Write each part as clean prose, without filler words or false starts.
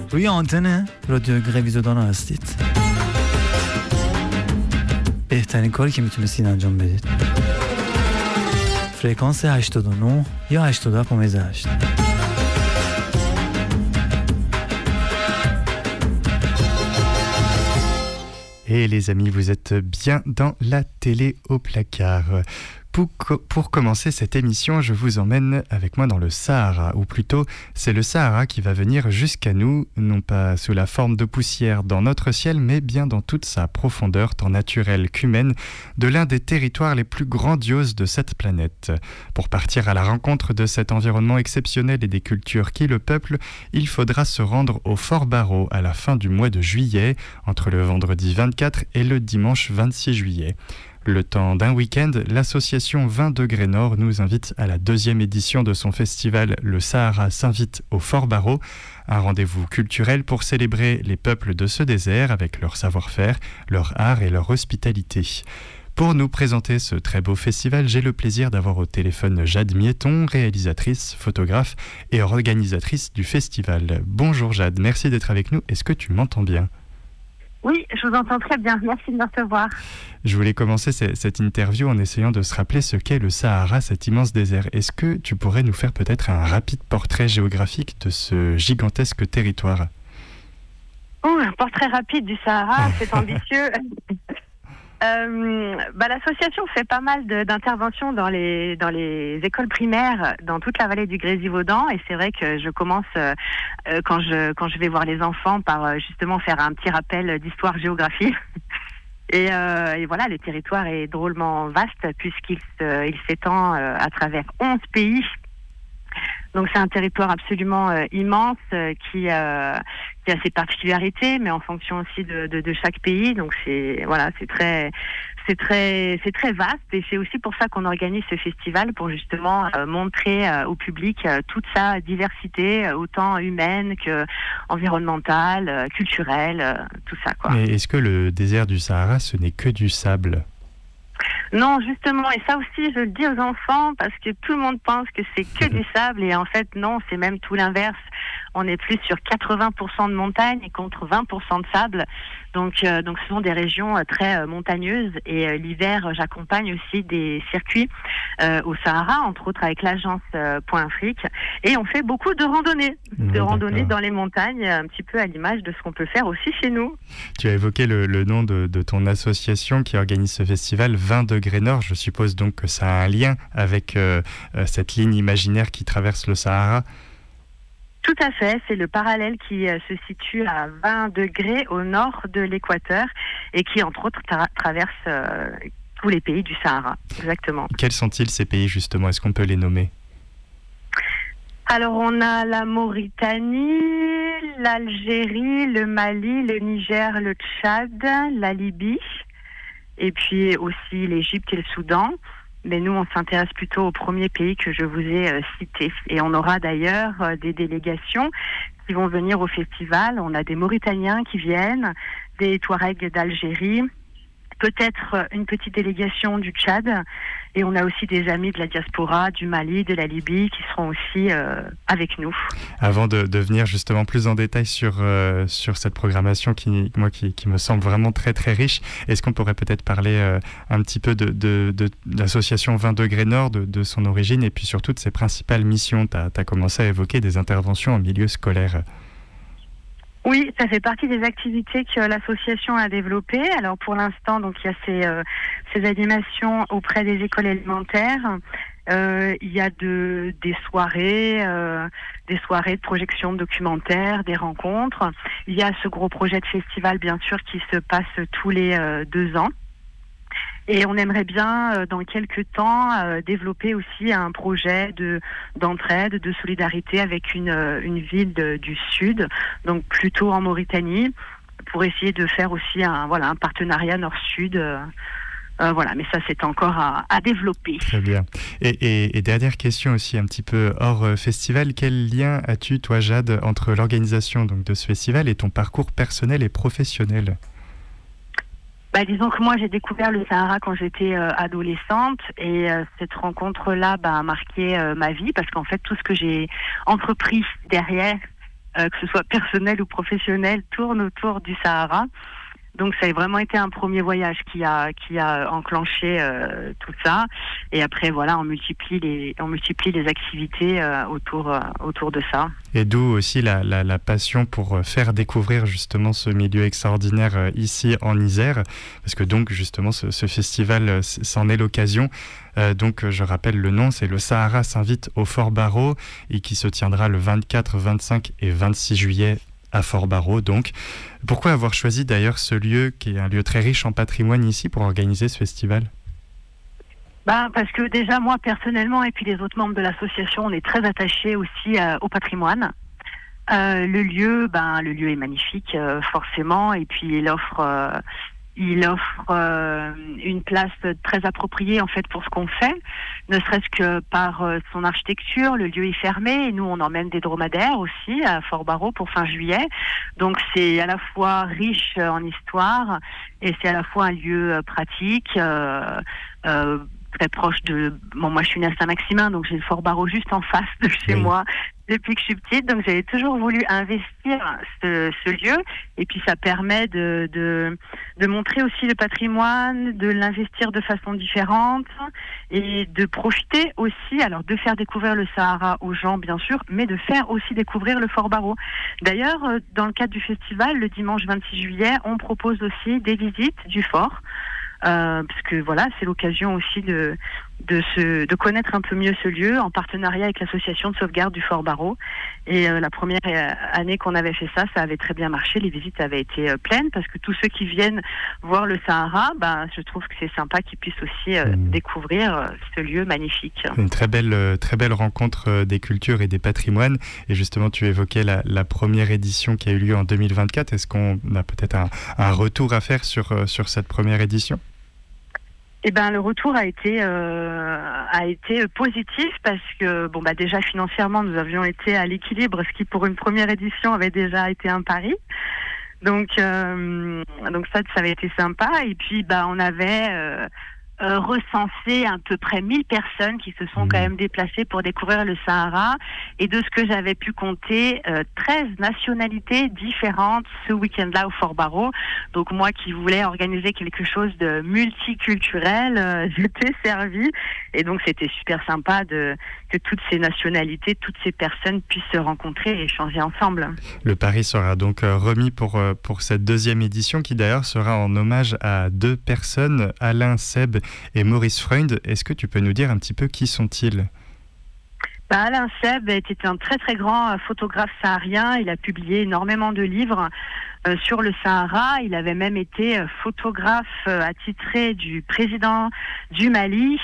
روی آنتن رادیو گرویزودان هستید. بهترین کاری که میتونستید انجام بدید فرکانس 89 یا 87.8. Et les amis, vous êtes bien dans la télé au placard. Pour commencer cette émission, je vous emmène avec moi dans le Sahara, ou plutôt c'est le Sahara qui va venir jusqu'à nous, non pas sous la forme de poussière dans notre ciel, mais bien dans toute sa profondeur, tant naturelle qu'humaine, de l'un des territoires les plus grandioses de cette planète. Pour partir à la rencontre de cet environnement exceptionnel et des cultures qui le peuplent, il faudra se rendre au Fort Barreau à la fin du mois de juillet, entre le vendredi 24 et le dimanche 26 juillet. Le temps d'un week-end, l'association 20 degrés Nord nous invite à la 2e édition de son festival Le Sahara s'invite au Fort Barreau, un rendez-vous culturel pour célébrer les peuples de ce désert avec leur savoir-faire, leur art et leur hospitalité. Pour nous présenter ce très beau festival, j'ai le plaisir d'avoir au téléphone Jade Mieton, réalisatrice, photographe et organisatrice du festival. Bonjour Jade, merci d'être avec nous. Est-ce que tu m'entends bien ? Oui, je vous entends très bien. Merci de me recevoir. Je voulais commencer cette interview en essayant de se rappeler ce qu'est le Sahara, cet immense désert. Est-ce que tu pourrais nous faire peut-être un rapide portrait géographique de ce gigantesque territoire ? Un portrait rapide du Sahara, c'est ambitieux. L'association fait pas mal d'interventions dans les écoles primaires dans toute la vallée du Grésivaudan, et c'est vrai que je commence quand je vais voir les enfants par justement faire un petit rappel d'histoire-géographie. Et voilà, le territoire est drôlement vaste puisqu'il s'étend à travers 11 pays. Donc c'est un territoire absolument immense qui a ses particularités, mais en fonction aussi de chaque pays. Donc c'est très vaste, et c'est aussi pour ça qu'on organise ce festival, pour justement montrer au public toute sa diversité, autant humaine que environnementale, culturelle, tout ça, quoi. Mais est-ce que le désert du Sahara, ce n'est que du sable ? Non, justement, et ça aussi je le dis aux enfants, parce que tout le monde pense que c'est que du sable, et en fait non, c'est même tout l'inverse. On est plus sur 80% de montagne et contre 20% de sable. Donc ce sont des régions très montagneuses, et l'hiver j'accompagne aussi des circuits au Sahara, entre autres avec l'agence Point Afrique, et on fait beaucoup de randonnées dans les montagnes, un petit peu à l'image de ce qu'on peut faire aussi chez nous. Tu as évoqué le nom de ton association qui organise ce festival, 20 degrés Nord. Je suppose donc que ça a un lien avec cette ligne imaginaire qui traverse le Sahara. Tout à fait, c'est le parallèle qui se situe à 20 degrés au nord de l'équateur et qui, entre autres, traverse tous les pays du Sahara. Exactement. Quels sont-ils, ces pays, justement ? Est-ce qu'on peut les nommer ? Alors, on a la Mauritanie, l'Algérie, le Mali, le Niger, le Tchad, la Libye, et puis aussi l'Égypte et le Soudan. Mais nous, on s'intéresse plutôt au premier pays que je vous ai cité. Et on aura d'ailleurs des délégations qui vont venir au festival. On a des Mauritaniens qui viennent, des Touaregs d'Algérie, peut-être une petite délégation du Tchad. Et on a aussi des amis de la diaspora, du Mali, de la Libye, qui seront aussi avec nous. Avant de venir justement plus en détail sur cette programmation qui me semble vraiment très très riche, est-ce qu'on pourrait peut-être parler un petit peu de l'association 20 degrés Nord, de son origine, et puis surtout de ses principales missions ? Tu as commencé à évoquer des interventions en milieu scolaire. Oui, ça fait partie des activités que l'association a développées. Alors pour l'instant, donc il y a ces animations auprès des écoles élémentaires. Il y a des soirées de projection de documentaires, des rencontres. Il y a ce gros projet de festival, bien sûr, qui se passe tous les 2 ans. Et on aimerait bien, dans quelques temps, développer aussi un projet d'entraide, de solidarité avec une ville du Sud, donc plutôt en Mauritanie, pour essayer de faire aussi un partenariat Nord-Sud. Mais ça, c'est encore à développer. Très bien. Et dernière question aussi, un petit peu hors festival. Quel lien as-tu, toi, Jade, entre l'organisation donc, de ce festival et ton parcours personnel et professionnel ? Disons que moi j'ai découvert le Sahara quand j'étais adolescente, et cette rencontre-là a marqué ma vie, parce qu'en fait tout ce que j'ai entrepris derrière que ce soit personnel ou professionnel, tourne autour du Sahara. Donc ça a vraiment été un premier voyage qui a enclenché tout ça. Et après voilà, on multiplie les activités autour de ça. Et d'où aussi la passion pour faire découvrir justement ce milieu extraordinaire ici en Isère, parce que donc justement ce festival, c'en est l'occasion. Donc je rappelle le nom, c'est le Sahara s'invite au Fort Barreau et qui se tiendra le 24, 25 et 26 juillet à Fort Barreau. Donc, pourquoi avoir choisi d'ailleurs ce lieu qui est un lieu très riche en patrimoine ici pour organiser ce festival ? Parce que déjà moi personnellement et puis les autres membres de l'association, on est très attachés aussi au patrimoine. Le lieu est magnifique forcément, et puis il offre une place très appropriée en fait pour ce qu'on fait, ne serait-ce que par son architecture. Le lieu est fermé et nous on emmène des dromadaires aussi à Fort Barreau pour fin juillet, donc c'est à la fois riche en histoire et c'est à la fois un lieu pratique, très proche de... Bon, moi je suis née à Saint-Maximin, donc j'ai le Fort Barreau juste en face de chez moi depuis que je suis petite, donc j'avais toujours voulu investir ce lieu, et puis ça permet de montrer aussi le patrimoine, de l'investir de façon différente, et de profiter aussi, alors de faire découvrir le Sahara aux gens bien sûr, mais de faire aussi découvrir le Fort Barreau. D'ailleurs, dans le cadre du festival, le dimanche 26 juillet, on propose aussi des visites du fort, parce que voilà, c'est l'occasion aussi de connaître un peu mieux ce lieu en partenariat avec l'association de sauvegarde du Fort Barreau. Et la première année qu'on avait fait ça avait très bien marché. Les visites avaient été pleines, parce que tous ceux qui viennent voir le Sahara, je trouve que c'est sympa qu'ils puissent aussi découvrir ce lieu magnifique. Une très belle rencontre des cultures et des patrimoines. Et justement, tu évoquais la première édition qui a eu lieu en 2024. Est-ce qu'on a peut-être un retour à faire sur cette première édition ? Le retour a été positif, parce que déjà financièrement nous avions été à l'équilibre, ce qui pour une première édition avait déjà été un pari. Donc ça avait été sympa, et puis on avait recensé à peu près 1000 personnes qui se sont quand même déplacées pour découvrir le Sahara, et de ce que j'avais pu compter, 13 nationalités différentes ce week-end-là au Fort Barreau. Donc moi qui voulais organiser quelque chose de multiculturel, j'étais servie, et donc c'était super sympa que toutes ces nationalités, toutes ces personnes puissent se rencontrer et échanger ensemble. Le pari sera donc remis pour cette deuxième édition, qui d'ailleurs sera en hommage à 2 personnes, Alain Seb et Maurice Freund. Est-ce que tu peux nous dire un petit peu qui sont-ils ? Alain Seb était un très très grand photographe saharien. Il a publié énormément de livres sur le Sahara. Il avait même été photographe attitré du président du Mali,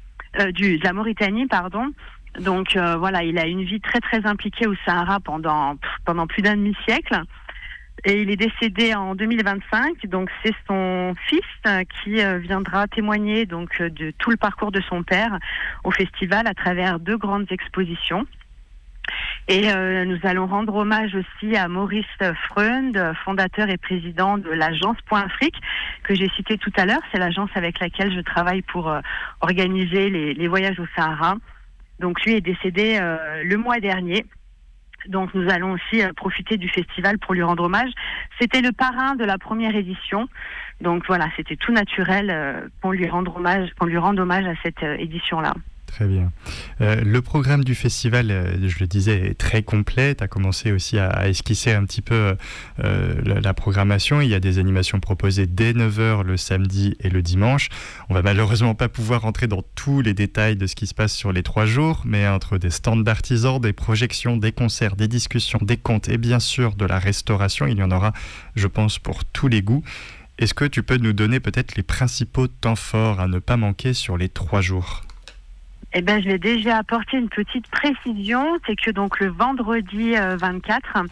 de la Mauritanie, pardon. Donc voilà, il a une vie très très impliquée au Sahara pendant plus d'un demi-siècle. Et il est décédé en 2025, donc c'est son fils qui viendra témoigner donc de tout le parcours de son père au festival à travers 2 grandes expositions. Et nous allons rendre hommage aussi à Maurice Freund, fondateur et président de l'agence Point Afrique, que j'ai cité tout à l'heure. C'est l'agence avec laquelle je travaille pour organiser les voyages au Sahara. Donc lui est décédé le mois dernier. Donc nous allons aussi profiter du festival pour lui rendre hommage. C'était le parrain de la première édition. Donc voilà, c'était tout naturel qu'on lui rende hommage à cette édition-là. Très bien. Le programme du festival, je le disais, est très complet. Tu as commencé aussi à esquisser un petit peu la programmation. Il y a des animations proposées dès 9h le samedi et le dimanche. On va malheureusement pas pouvoir rentrer dans tous les détails de ce qui se passe sur les 3 jours, mais entre des stands d'artisans, des projections, des concerts, des discussions, des contes et bien sûr de la restauration, il y en aura, je pense, pour tous les goûts. Est-ce que tu peux nous donner peut-être les principaux temps forts à ne pas manquer sur les 3 jours ? Je vais déjà apporter une petite précision, c'est que donc le vendredi 24,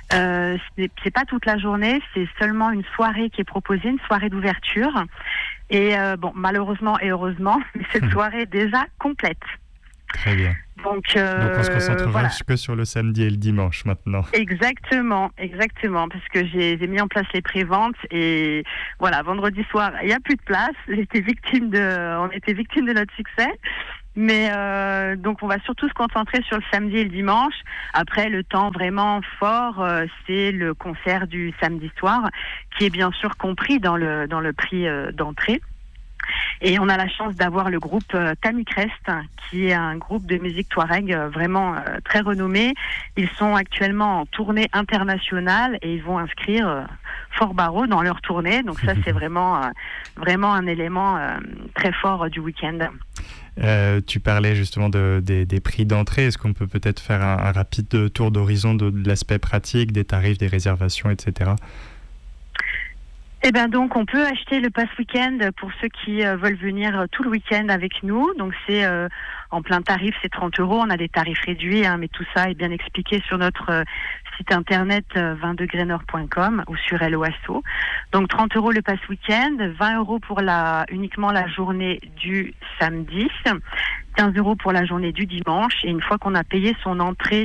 c'est pas toute la journée, c'est seulement une soirée qui est proposée, une soirée d'ouverture. Et malheureusement et heureusement, cette soirée est déjà complète. Très bien. Donc on se concentrera que sur le samedi et le dimanche maintenant. Exactement, parce que j'ai mis en place les préventes, et voilà, vendredi soir, il n'y a plus de place. On était victime de notre succès. Mais donc on va surtout se concentrer sur le samedi et le dimanche. Après, le temps vraiment fort, c'est le concert du samedi soir, qui est bien sûr compris dans le prix d'entrée. Et on a la chance d'avoir le groupe Tamicrest, qui est un groupe de musique touareg vraiment très renommé. Ils sont actuellement en tournée internationale et ils vont inscrire Fort Barreau dans leur tournée. Donc ça, c'est vraiment un élément très fort du week-end. Tu parlais justement des prix d'entrée. Est-ce qu'on peut peut-être faire un rapide tour d'horizon de l'aspect pratique, des tarifs, des réservations, etc. Eh bien donc on peut acheter le pass week-end pour ceux qui veulent venir tout le week-end avec nous. Donc c'est en plein tarif, c'est 30 €. On a des tarifs réduits, mais tout ça est bien expliqué sur notre site internet 22grenor.com ou sur LOASO. Donc 30 € le pass week-end, 20 € pour uniquement la journée du samedi, 15 € pour la journée du dimanche. Et une fois qu'on a payé son entrée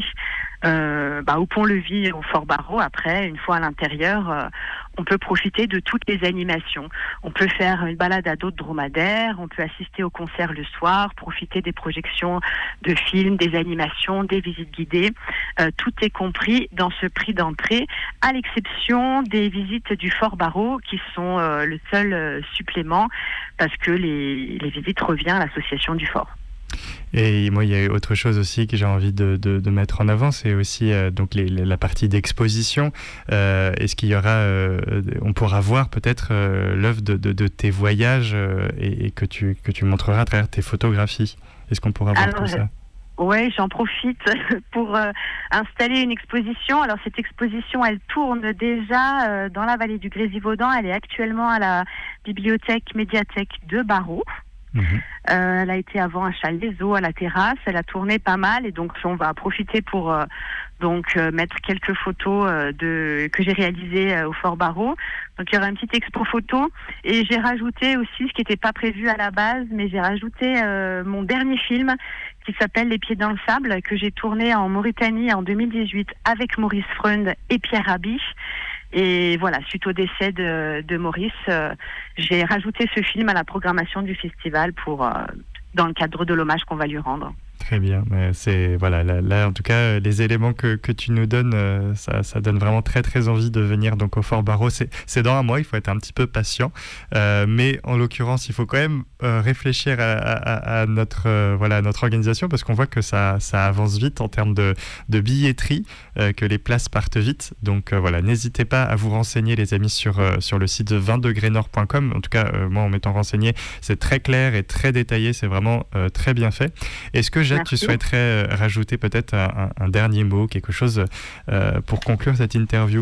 au Pont-Levis, au Fort Barreau, après, une fois à l'intérieur, on peut profiter de toutes les animations. On peut faire une balade à dos de dromadaire, on peut assister au concert le soir, profiter des projections de films, des animations, des visites guidées. Tout est compris dans ce prix d'entrée, à l'exception des visites du Fort Barreau, qui sont le seul supplément, parce que les visites reviennent à l'association du Fort. Et moi, il y a autre chose aussi que j'ai envie de mettre en avant, c'est aussi donc la partie d'exposition. Est-ce qu'il y aura, on pourra voir peut-être l'œuvre de tes voyages et que tu montreras à travers tes photographies. Est-ce qu'on pourra voir tout ça? Oui, j'en profite pour installer une exposition. Alors cette exposition, elle tourne déjà dans la vallée du Grésivaudan. Elle est actuellement à la bibliothèque médiathèque de Barreau. Elle a été avant à Challes-des-Eaux, à la terrasse. Elle a tourné pas mal et donc on va profiter pour mettre quelques photos que j'ai réalisées au Fort Barreau. Donc il y aura une petite expo photo et j'ai rajouté aussi ce qui n'était pas prévu à la base, mais j'ai rajouté mon dernier film qui s'appelle Les Pieds dans le Sable, que j'ai tourné en Mauritanie en 2018 avec Maurice Freund et Pierre Rabhi. Et voilà, suite au décès de Maurice, j'ai rajouté ce film à la programmation du festival dans le cadre de l'hommage qu'on va lui rendre. Très bien, c'est voilà là en tout cas les éléments que tu nous donnes, ça donne vraiment très très envie de venir donc au Fort Barreau. C'est dans un mois, il faut être un petit peu patient, mais en l'occurrence il faut quand même réfléchir à notre notre organisation, parce qu'on voit que ça avance vite en termes de billetterie, que les places partent vite. Donc n'hésitez pas à vous renseigner les amis sur le site 22grenor.com. En tout cas moi en m'étant renseigné, c'est très clair et très détaillé, c'est vraiment très bien fait. Est-ce que Jade, tu souhaiterais rajouter peut-être un dernier mot, quelque chose pour conclure cette interview?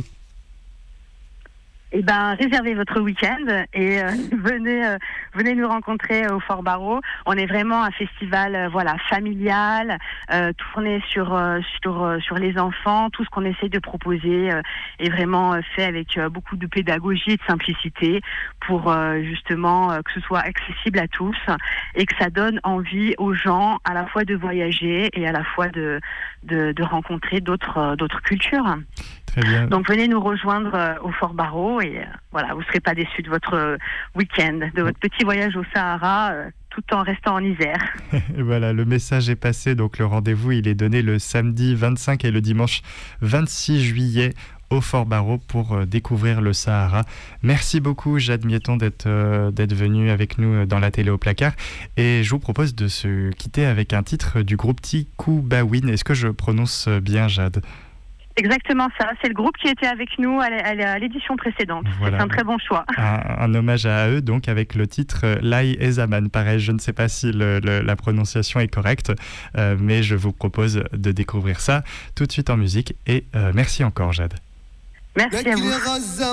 Réservez votre week-end et venez nous rencontrer au Fort Barreau. On est vraiment un festival familial, tourné sur les enfants. Tout ce qu'on essaie de proposer est vraiment fait avec beaucoup de pédagogie et de simplicité pour justement que ce soit accessible à tous et que ça donne envie aux gens à la fois de voyager et à la fois de rencontrer d'autres cultures. Très bien. Donc venez nous rejoindre au Fort Barreau et vous ne serez pas déçus de votre week-end, de votre petit voyage au Sahara, tout en restant en Isère. Voilà, le message est passé. Donc le rendez-vous, il est donné le samedi 25 et le dimanche 26 juillet au Fort Barreau pour découvrir le Sahara. Merci beaucoup Jade Mietton d'être venue avec nous dans la télé au placard. Et je vous propose de se quitter avec un titre du groupe Tikou Bawin. Est-ce que je prononce bien, Jade ? Exactement ça, c'est le groupe qui était avec nous à l'édition précédente. Voilà. C'est un très bon choix. Un hommage à eux, donc avec le titre Lai Ezaman. Pareil, je ne sais pas si la prononciation est correcte, mais je vous propose de découvrir ça tout de suite en musique. Et merci encore, Jade. Merci à vous.